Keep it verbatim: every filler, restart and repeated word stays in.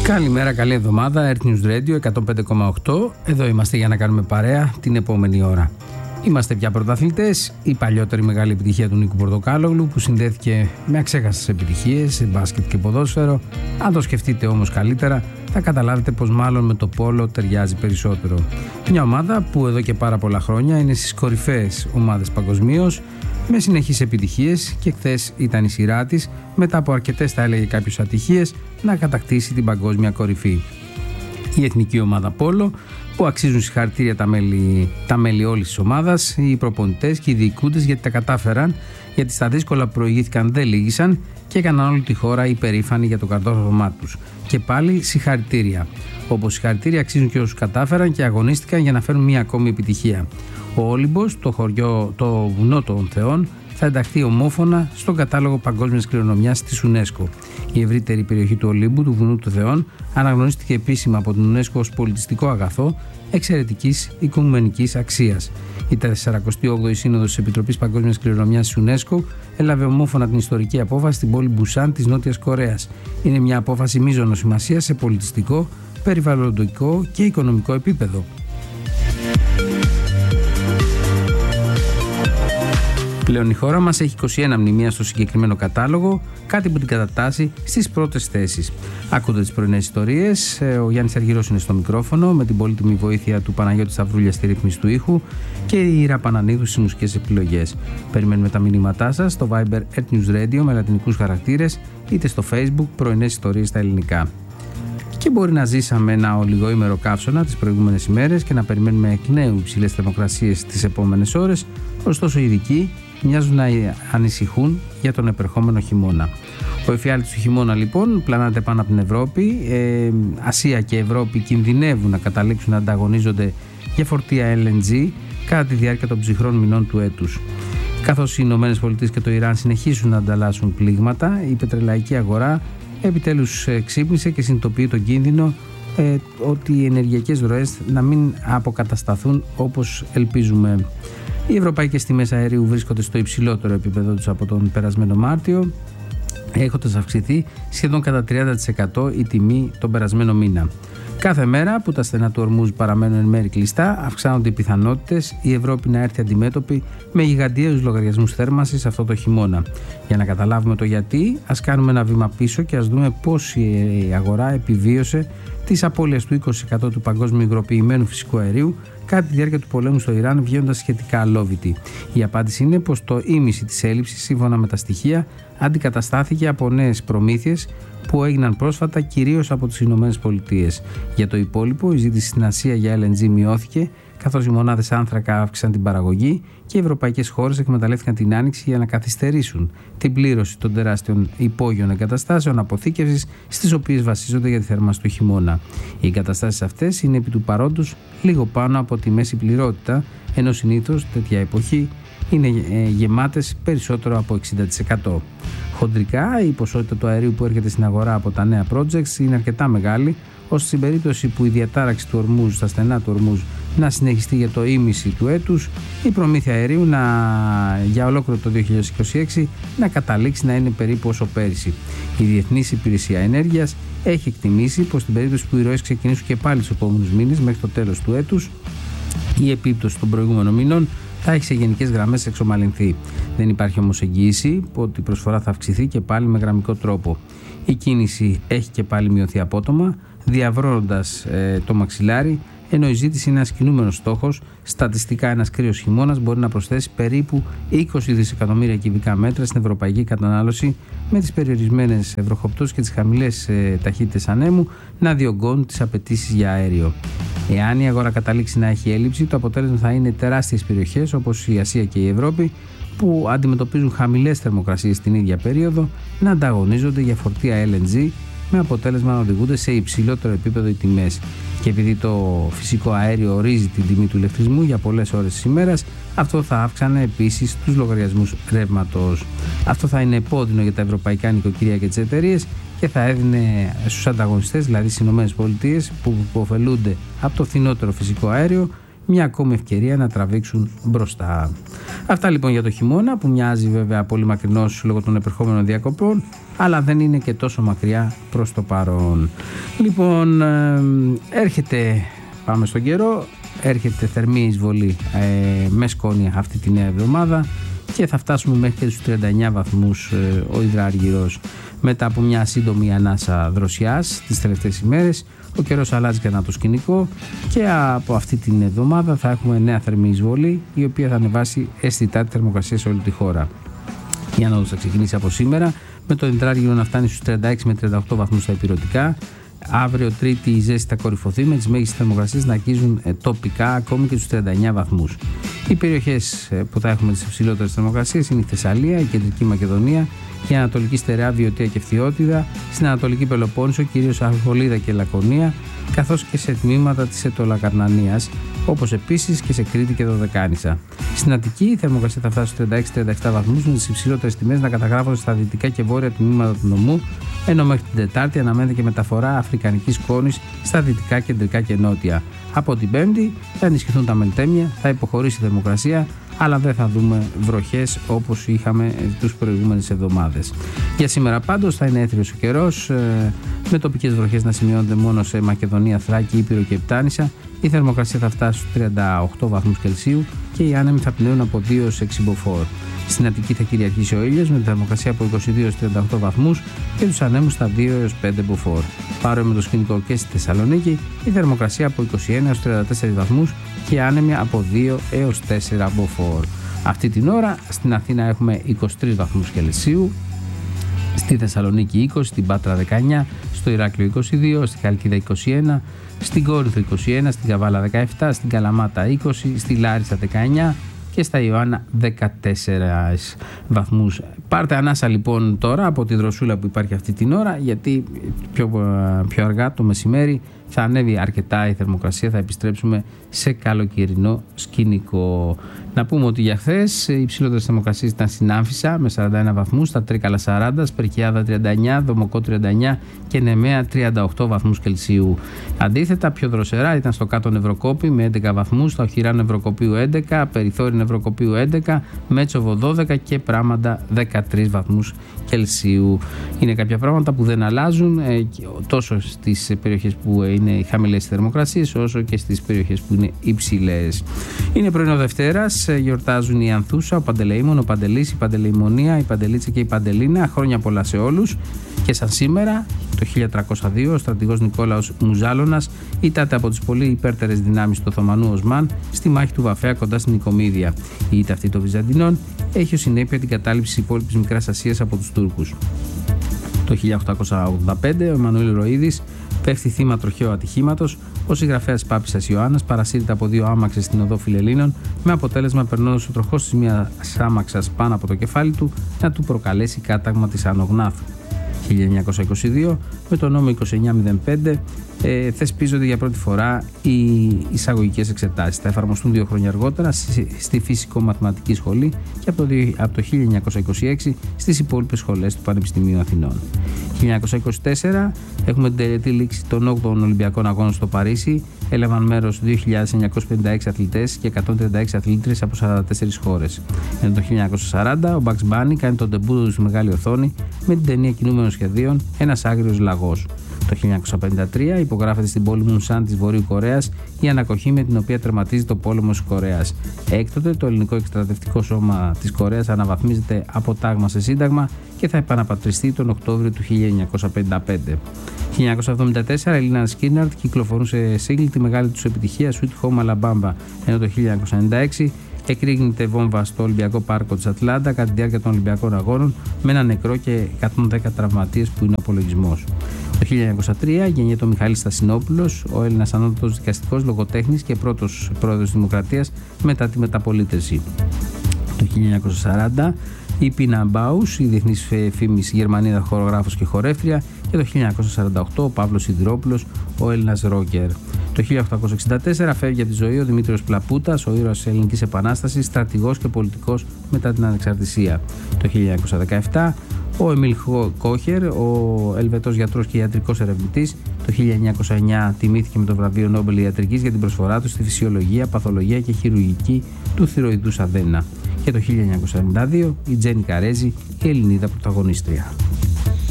Καλημέρα, καλή εβδομάδα. Earth News Radio εκατόν πέντε κόμμα οκτώ. Εδώ είμαστε για να κάνουμε παρέα την επόμενη ώρα. Είμαστε πια πρωταθλητές. Η παλιότερη μεγάλη επιτυχία του Νίκου Πορτοκάλογλου, που συνδέθηκε με αξέχαστες επιτυχίες σε μπάσκετ και ποδόσφαιρο. Αν το σκεφτείτε όμως καλύτερα, θα καταλάβετε πως μάλλον με το πόλο ταιριάζει περισσότερο. Μια ομάδα που εδώ και πάρα πολλά χρόνια είναι στις κορυφαίες ομάδες παγκοσμίως, με συνεχείς επιτυχίες, και χθες ήταν η σειρά της, μετά από αρκετές, θα έλεγε κάποιος, ατυχίες, να κατακτήσει την παγκόσμια κορυφή. Η εθνική ομάδα πόλο, που αξίζουν συγχαρητήρια τα μέλη, τα μέλη όλης της ομάδας, οι προπονητές και οι διοικούντες, γιατί τα κατάφεραν, γιατί στα δύσκολα που προηγήθηκαν δεν λύγησαν και έκαναν όλη τη χώρα υπερήφανη για το καρτόφωμά τους. Και πάλι συγχαρητήρια. Όπως συγχαρητήρια αξίζουν και όσους κατάφεραν και αγωνίστηκαν για να φέρουν μια ακόμη επιτυχία. Ο Όλυμπος, το χωριό, το βουνό των Θεών, θα ενταχθεί ομόφωνα στον κατάλογο παγκόσμιας κληρονομιάς της UNESCO. Η ευρύτερη περιοχή του Ολύμπου, του βουνού των Θεών, αναγνωρίστηκε επίσημα από την UNESCO ως πολιτιστικό αγαθό εξαιρετικής οικουμενικής αξίας. Η σαρακοστή όγδοη Σύνοδος της Επιτροπής Παγκόσμιας Κληρονομιάς της UNESCO έλαβε ομόφωνα την ιστορική απόφαση στην πόλη Μπουσάν της Νότιας Κορέας. Είναι μια απόφαση μείζωνος σημασίας σε πολιτιστικό, περιβαλλοντικό και οικονομικό επίπεδο. Πλέον η χώρα μας έχει είκοσι ένα μνημεία στο συγκεκριμένο κατάλογο, κάτι που την κατατάσσει στις πρώτες θέσεις. Ακούτε τις πρωινές ιστορίες. Ο Γιάννης Αργυρός είναι στο μικρόφωνο, με την πολύτιμη βοήθεια του Παναγιώτη Σταυρούλια στη ρύθμιση του ήχου και η Ήρα Πανανίδου στις μουσικές επιλογές. Περιμένουμε τα μηνύματά σας στο Viber Earth News Radio με λατινικούς χαρακτήρες, είτε στο Facebook πρωινές ιστορίες στα ελληνικά. Και μπορεί να ζήσαμε ένα ολιγοήμερο καύσωνα τις προηγούμενες ημέρες και να περιμένουμε εκ νέου υψηλές θερμοκρασίες τις επόμενες ώρες, ωστόσο οι ειδικοί μοιάζουν να ανησυχούν για τον επερχόμενο χειμώνα. Ο εφιάλτης του χειμώνα λοιπόν πλανάται πάνω από την Ευρώπη. Ε, Ασία και Ευρώπη κινδυνεύουν να καταλήξουν να ανταγωνίζονται για φορτία ελ εν τζι κατά τη διάρκεια των ψυχρών μηνών του έτους. Καθώς οι Ηνωμένες Πολιτείες και το Ιράν συνεχίζουν να ανταλλάσσουν πλήγματα, η πετρελαϊκή αγορά επιτέλους ξύπνησε και συνειδητοποιεί τον κίνδυνο ε, ότι οι ενεργειακές ροές να μην αποκατασταθούν όπως ελπίζουμε. Οι ευρωπαϊκές τιμές αερίου βρίσκονται στο υψηλότερο επίπεδο τους από τον περασμένο Μάρτιο, έχοντας αυξηθεί σχεδόν κατά τριάντα τοις εκατό η τιμή τον περασμένο μήνα. Κάθε μέρα που τα στενά του Ορμούζ παραμένουν εν μέρει κλειστά, αυξάνονται οι πιθανότητες η Ευρώπη να έρθει αντιμέτωπη με γιγαντιαίους λογαριασμούς θέρμανσης αυτό το χειμώνα. Για να καταλάβουμε το γιατί, ας κάνουμε ένα βήμα πίσω και ας δούμε πώς η αγορά επιβίωσε τις απώλειες του είκοσι τοις εκατό του παγκόσμιου υγροποιημένου φυσικού αερίου κατά τη διάρκεια του πολέμου στο Ιράν, βγαίνοντας σχετικά αλόβητη. Η απάντηση είναι πως το ίμιση της έλλειψης, σύμφωνα με τα στοιχεία, αντικαταστάθηκε από νέες προμήθειες που έγιναν πρόσφατα κυρίως από τις Ηνωμένες Πολιτείες. Για το υπόλοιπο, η ζήτηση στην Ασία για ελ εν τζι μειώθηκε, καθώς οι μονάδες άνθρακα αύξησαν την παραγωγή και οι ευρωπαϊκές χώρες εκμεταλλεύτηκαν την άνοιξη για να καθυστερήσουν την πλήρωση των τεράστιων υπόγειων εγκαταστάσεων αποθήκευσης στις οποίες βασίζονται για τη θέρμανση του χειμώνα. Οι εγκαταστάσεις αυτές είναι επί του παρόντος λίγο πάνω από τη μέση πληρότητα, ενώ συνήθως τέτοια εποχή είναι γεμάτες περισσότερο από εξήντα τοις εκατό. Χοντρικά, η ποσότητα του αερίου που έρχεται στην αγορά από τα νέα projects είναι αρκετά μεγάλη, ώστε στην περίπτωση που η διατάραξη του Ορμούζ στα στενά του Ορμούζ να συνεχιστεί για το ίμιση του έτους, η προμήθεια αερίου να, για ολόκληρο το δύο χιλιάδες είκοσι έξι να καταλήξει να είναι περίπου όσο πέρυσι. Η Διεθνής Υπηρεσία Ενέργειας έχει εκτιμήσει πως στην περίπτωση που οι ροές ξεκινήσουν και πάλι στους επόμενους μήνες μέχρι το τέλος του έτους, η επίπτωση των προηγούμενων μηνών θα έχει σε γενικές γραμμές εξομαλυνθεί. Δεν υπάρχει όμως εγγύηση ότι η προσφορά θα αυξηθεί και πάλι με γραμμικό τρόπο. Η κίνηση έχει και πάλι μειωθεί απότομα, διαβρώνοντας ε, το μαξιλάρι, ενώ η ζήτηση είναι ένας κινούμενος στόχος. Στατιστικά, ένας κρύος χειμώνας μπορεί να προσθέσει περίπου είκοσι δισεκατομμύρια κυβικά μέτρα στην ευρωπαϊκή κατανάλωση, με τις περιορισμένες βροχοπτώσεις και τις χαμηλές ε, ταχύτητες ανέμου να διωγγώνουν τις απαιτήσεις για αέριο. Εάν η αγορά καταλήξει να έχει έλλειψη, το αποτέλεσμα θα είναι τεράστιες περιοχές όπως η Ασία και η Ευρώπη, που αντιμετωπίζουν χαμηλές θερμοκρασίες την ίδια περίοδο, να ανταγωνίζονται για φορτία ελ εν τζι, με αποτέλεσμα να οδηγούνται σε υψηλότερο επίπεδο οι τιμές. Και επειδή το φυσικό αέριο ορίζει την τιμή του ηλεκτρισμού για πολλές ώρες της ημέρας, αυτό θα αύξανε επίσης τους λογαριασμούς ρεύματος. Αυτό θα είναι επώδυνο για τα ευρωπαϊκά νοικοκυριά και τις εταιρείες και θα έδινε στους ανταγωνιστές, δηλαδή στις ΗΠΑ, που ωφελούνται από το φθηνότερο φυσικό αέριο, μια ακόμη ευκαιρία να τραβήξουν μπροστά. Αυτά λοιπόν για το χειμώνα, που μοιάζει βέβαια πολύ μακρινός λόγω των επερχόμενων διακοπών, αλλά δεν είναι και τόσο μακριά προς το παρόν. Λοιπόν, ε, έρχεται, πάμε στον καιρό, έρχεται θερμή εισβολή ε, με σκόνια αυτή τη νέα εβδομάδα και θα φτάσουμε μέχρι και στους τριάντα εννέα βαθμούς ε, ο υδράργυρος μετά από μια σύντομη ανάσα δροσιάς τις τελευταίες ημέρες. Ο καιρός αλλάζει ξανά το σκηνικό και από αυτή την εβδομάδα θα έχουμε νέα θερμή εισβολή, η οποία θα ανεβάσει αισθητά τη θερμοκρασία σε όλη τη χώρα. Η άνοδος θα ξεκινήσει από σήμερα, με το υδράργυρο να φτάνει στους τριάντα έξι με τριάντα οκτώ βαθμούς στα ηπειρωτικά. Αύριο Τρίτη η ζέστη θα κορυφωθεί, με τις μέγιστες θερμοκρασίες να αγγίζουν ε, τοπικά ακόμη και στους τριάντα εννέα βαθμούς. Οι περιοχές ε, που θα έχουμε τις υψηλότερες θερμοκρασίες είναι η Θεσσαλία, η Κεντρική Μακεδονία, η Ανατολική Στερεά, Βιωτία και Φθιώτιδα, στην Ανατολική Πελοπόννησο, κυρίως Αρχολίδα και Λακωνία, καθώς και σε τμήματα της Ετωλακαρνανίας, όπως επίσης και σε Κρήτη και Δωδεκάνησα. Στην Αττική η θερμοκρασία θα φτάσει στους τριάντα έξι με τριάντα επτά βαθμούς, με τις υψηλότερες τιμές να καταγράφονται στα δυτικά και βόρεια τμήματα του νομού, ενώ μέχρι την Τετάρτη αναμένεται και μεταφορά αφρικανικής σκόνης στα δυτικά, κεντρικά και νότια. Από την Πέμπτη θα ενισχυθούν τα μελτέμια, θα υποχωρήσει η θερμοκρασία, αλλά δεν θα δούμε βροχές όπως είχαμε τους προηγούμενες εβδομάδες. Για σήμερα πάντως θα είναι έθριος ο καιρός, με τοπικές βροχές να σημειώνονται μόνο σε Μακεδονία, Θράκη, Ήπειρο και Επτάνησα. Η θερμοκρασία θα φτάσει στους τριάντα οκτώ βαθμούς Κελσίου και οι άνεμοι θα πνέουν από δύο έως έξι μποφόρ. Στην Αττική θα κυριαρχήσει ο ήλιος με τη θερμοκρασία από είκοσι δύο έως τριάντα οκτώ βαθμούς και τους ανέμους στα δύο έως πέντε μποφόρ. Πάρω με το σκηνικό και στη Θεσσαλονίκη η θερμοκρασία από είκοσι ένα έως τριάντα τέσσερα βαθμούς και οι άνεμοι από δύο έως τέσσερα μποφόρ. Αυτή την ώρα στην Αθήνα έχουμε είκοσι τρεις βαθμούς Κελσίου, στη Θεσσαλονίκη είκοσι, στην Πάτρα δεκαεννέα, στο Ηράκλειο είκοσι δύο, στη Χαλκίδα είκοσι ένα, στην Κόρινθο είκοσι ένα, στην Καβάλα δεκαεπτά, στην Καλαμάτα είκοσι, στη Λάρισα δεκαεννέα και στα Ιωάννα δεκατέσσερα βαθμούς. Πάρτε ανάσα λοιπόν τώρα από τη δροσούλα που υπάρχει αυτή την ώρα, γιατί πιο, πιο αργά το μεσημέρι θα ανέβει αρκετά η θερμοκρασία, θα επιστρέψουμε σε καλοκαιρινό σκηνικό. Να πούμε ότι για χθες οι υψηλότερες θερμοκρασίες ήταν στην Άμφισσα με σαράντα ένα βαθμούς, στα Τρίκαλα σαράντα, Σπερκιάδα τριάντα εννέα, Δομοκό τριάντα εννέα και Νεμαία τριάντα οκτώ βαθμούς Κελσίου. Αντίθετα, πιο δροσερά ήταν στο κάτω Νευροκόπη με έντεκα βαθμούς, στα οχυρά Νευροκοπίου έντεκα, Περιθώρη Νευροκοπίου έντεκα, Μέτσοβο δώδεκα και Πράματα δεκατρείς βαθμούς Κελσίου. Είναι κάποια πράγματα που δεν αλλάζουν ε, τόσο στις περιοχές που είναι χαμηλές θερμοκρασίες όσο και στις περιοχές που είναι υψηλές. Είναι πρωινό Δευτέρας, γιορτάζουν η Ανθούσα, ο Παντελεήμων, ο Παντελής, η Παντελεημονία, η Παντελίτσα και η Παντελίνα. Χρόνια πολλά σε όλους. Και σαν σήμερα, το χίλια τριακόσια δύο, ο στρατηγός Νικόλαος Μουζάλωνας ήτταται από τις πολύ υπέρτερες δυνάμεις του Οθωμανού Οσμάν στη μάχη του Βαφέα κοντά στην Νικομίδια. Η ήττα αυτή των Βυζαντινών έχει ως συνέπεια την κατάληψη της υπόλοιπης Μικράς Ασίας από τους Τούρκους. Το χίλια οκτακόσια ογδόντα πέντε, ο Εμμανουήλ Ροΐδης πέφτει θύμα τροχαίου ατυχήματος. Ο συγγραφέας Πάπισσας Ιωάννας παρασύρεται από δύο άμαξες στην οδό Φιλελλήνων, με αποτέλεσμα, περνώντας ο τροχός της μίας άμαξας πάνω από το κεφάλι του, να του προκαλέσει κάταγμα της Άνω Γνάθου. χίλια εννιακόσια είκοσι δύο, με το νόμο είκοσι εννιά μηδέν πέντε, ε, θεσπίζονται για πρώτη φορά οι εισαγωγικές εξετάσεις. Θα εφαρμοστούν δύο χρόνια αργότερα στη Φυσικο-Μαθηματική Σχολή και από το, από το χίλια εννιακόσια είκοσι έξι στις υπόλοιπες σχολές του Πανεπιστημίου Αθηνών. χίλια εννιακόσια είκοσι τέσσερα έχουμε την τελετή λήξη των όγδοων Ολυμπιακών Αγώνων στο Παρίσι. Έλαβαν μέρος δύο χιλιάδες εννιακόσιοι πενήντα έξι αθλητές και εκατόν τριάντα έξι αθλήτριες από σαράντα τέσσερις χώρες. Ενώ το χίλια εννιακόσια σαράντα ο Bugs Bunny κάνει τον ντεμπούτο του στη μεγάλη οθόνη με την ταινία κινούμενων σχεδίων Ένας Άγριος Λαγός. Το χίλια εννιακόσια πενήντα τρία υπογράφεται στην πόλη Μουνσάν της Βορείου Κορέας η ανακοχή με την οποία τερματίζει το πόλεμο της Κορέας. Έκτοτε το ελληνικό εκστρατευτικό σώμα της Κορέας αναβαθμίζεται από τάγμα σε σύνταγμα και θα επαναπατριστεί τον Οκτώβριο του χίλια εννιακόσια πενήντα πέντε. χίλια εννιακόσια εβδομήντα τέσσερα η Λίνα Σκίναρτ κυκλοφορούν σε σύγκλι τη μεγάλη τους επιτυχία Sweet Home Alabama, ενώ το χίλια εννιακόσια ενενήντα έξι εκρήγνεται βόμβα στο Ολυμπιακό Πάρκο της Ατλάντα κατά τη διάρκεια των Ολυμπιακών Αγώνων με ένα νεκρό και εκατόν δέκα τραυματίες που είναι ο απολογισμός. Το χίλια εννιακόσια τρία γεννιέται ο Μιχάλης Στασινόπουλος, ο Έλληνας ανώτατος δικαστικός λογοτέχνης και πρώτος πρόεδρος της Δημοκρατίας μετά τη μεταπολίτευση. Το χίλια εννιακόσια σαράντα Η Πίνα Μπάους, η διεθνής φήμης Γερμανίδα χορογράφος και χορεύτρια, και το χίλια εννιακόσια σαράντα οκτώ ο Παύλος Σιδηρόπουλος, ο Έλληνας ρόκερ. Το χίλια οκτακόσια εξήντα τέσσερα φεύγει από τη ζωή ο Δημήτριος Πλαπουτας, ο ήρωας της Ελληνικής Επανάστασης, στρατηγός και πολιτικός μετά την ανεξαρτησία. Το χίλια εννιακόσια δεκαεπτά ο Εμίλ Κόχερ, ο Ελβετός γιατρός και ιατρικός ερευνητής. Το χίλια εννιακόσια εννιά τιμήθηκε με το βραβείο Νόμπελ Ιατρικής για την προσφορά του στη φυσιολογία, παθολογία και χειρουργική του θηροειδούς αδένα. Και το χίλια εννιακόσια ενενήντα δύο η Τζένι Καρέζη, η Ελληνίδα πρωταγωνίστρια.